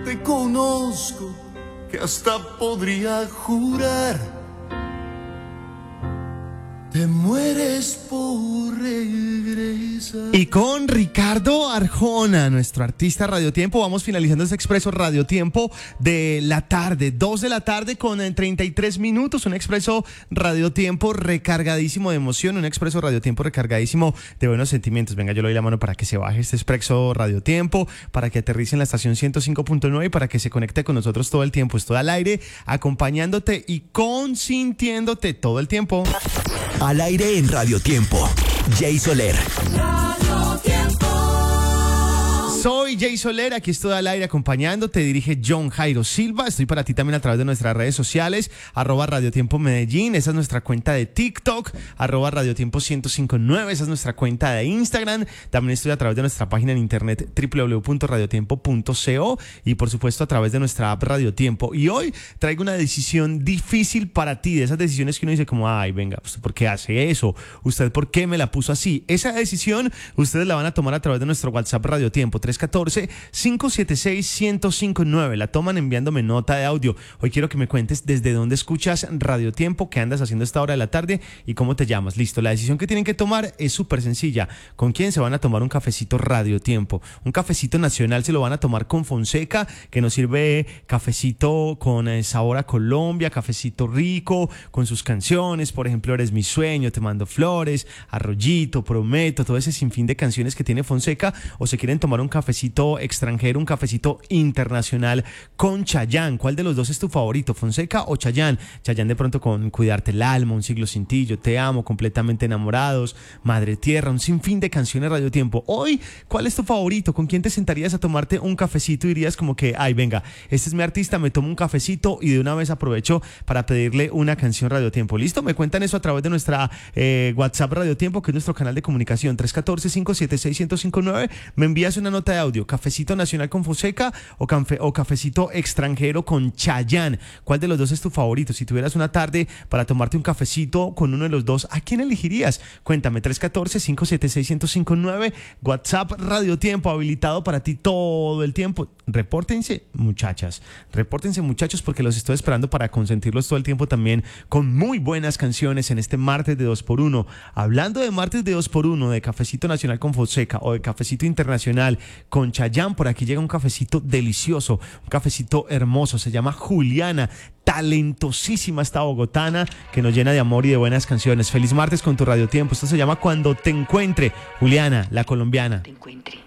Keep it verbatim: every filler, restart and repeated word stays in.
te conozco, que hasta podría jurar. Te mueres por regresar. Y con Ricardo Arjona, nuestro artista Radio Tiempo, vamos finalizando este expreso Radio Tiempo de la tarde, dos de la tarde con treinta y tres minutos, un expreso Radio Tiempo recargadísimo de emoción, un expreso Radio Tiempo recargadísimo de buenos sentimientos. Venga, yo le doy la mano para que se baje este expreso Radio Tiempo, para que aterrice en la estación ciento cinco punto nueve y para que se conecte con nosotros todo el tiempo. Estoy al aire, acompañándote y consintiéndote todo el tiempo. Al aire en Radio Tiempo, Jay Soler. Radio Tiempo. Soy Jay Soler, aquí estoy al aire acompañándote, dirige John Jairo Silva. Estoy para ti también a través de nuestras redes sociales, arroba Radio Tiempo Medellín, esa es nuestra cuenta de TikTok, arroba Radio Tiempo ciento cinco punto nueve, esa es nuestra cuenta de Instagram. También estoy a través de nuestra página en internet doble u doble u doble u punto radio tiempo punto co y por supuesto a través de nuestra app Radio Tiempo. Y hoy traigo una decisión difícil para ti, de esas decisiones que uno dice como, ay, venga, ¿usted por qué hace eso? ¿Usted por qué me la puso así? Esa decisión ustedes la van a tomar a través de nuestro WhatsApp Radio Tiempo, tres uno cuatro, cinco siete seis, uno cero cinco nueve. La toman enviándome nota de audio. Hoy quiero que me cuentes desde dónde escuchas Radio Tiempo, qué andas haciendo a esta hora de la tarde y cómo te llamas. Listo, la decisión que tienen que tomar es súper sencilla. ¿Con quién se van a tomar un cafecito Radio Tiempo? Un cafecito nacional se lo van a tomar con Fonseca, que nos sirve cafecito con eh, sabor a Colombia, cafecito rico, con sus canciones, por ejemplo, Eres mi sueño, Te mando flores, Arroyito, Prometo, todo ese sinfín de canciones que tiene Fonseca. O se quieren tomar un cafecito extranjero, un cafecito internacional con Chayanne. ¿Cuál de los dos es tu favorito, Fonseca o Chayanne? Chayanne de pronto con Cuidarte el alma, Un siglo sin ti, Yo te amo, Completamente enamorados, Madre Tierra, un sinfín de canciones Radio Tiempo. Hoy, ¿cuál es tu favorito? ¿Con quién te sentarías a tomarte un cafecito y dirías como que, ay, venga, este es mi artista, me tomo un cafecito y de una vez aprovecho para pedirle una canción Radio Tiempo? ¿Listo? Me cuentan eso a través de nuestra eh, WhatsApp Radio Tiempo, que es nuestro canal de comunicación, tres uno cuatro, cinco siete seis, uno cero cinco nueve. Me envías una nota de audio, cafecito nacional con Fonseca o, canfe, o cafecito extranjero con Chayanne. ¿Cuál de los dos es tu favorito? Si tuvieras una tarde para tomarte un cafecito con uno de los dos, ¿a quién elegirías? Cuéntame, tres uno cuatro, cinco siete seis, uno cero cinco nueve, WhatsApp Radio Tiempo habilitado para ti todo el tiempo. Repórtense, muchachas, repórtense, muchachos, porque los estoy esperando para consentirlos todo el tiempo también con muy buenas canciones en este martes de dos por uno. Hablando de martes de dos por uno, de cafecito nacional con Fonseca o de cafecito internacional con Chayanne, por aquí llega un cafecito delicioso, un cafecito hermoso, se llama Juliana, talentosísima esta bogotana que nos llena de amor y de buenas canciones. Feliz martes con tu Radio Tiempo. Esto se llama Cuando te encuentre, Juliana, la colombiana. Te encuentre.